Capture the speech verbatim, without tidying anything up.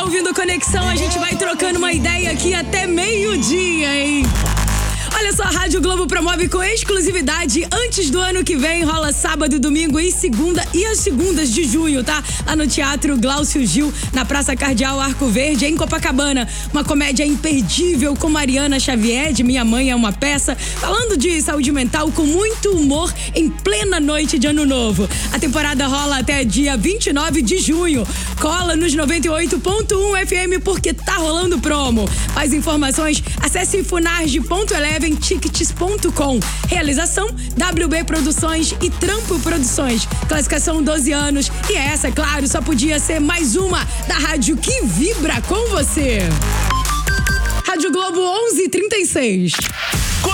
tá ouvindo Conexão, a gente vai trocando uma ideia aqui até meio-dia, hein? Olha só, a Rádio Globo promove com exclusividade antes do ano que vem, rola sábado, domingo e segunda e as segundas de junho, tá? Lá no Teatro Glaucio Gil, na Praça Cardeal Arco Verde, em Copacabana. Uma comédia imperdível com Mariana Xavier, de Minha Mãe é uma Peça, falando de saúde mental com muito humor em plena noite de Ano Novo. A temporada rola até dia vinte e nove de junho. Cola nos noventa e oito ponto um F M porque tá rolando promo. Mais informações, acesse funarge ponto eleven tickets ponto com. Realização W B Produções e Trampo Produções. Classificação doze anos. E essa, claro, só podia ser mais uma da rádio que vibra com você. Rádio Globo onze e trinta e seis.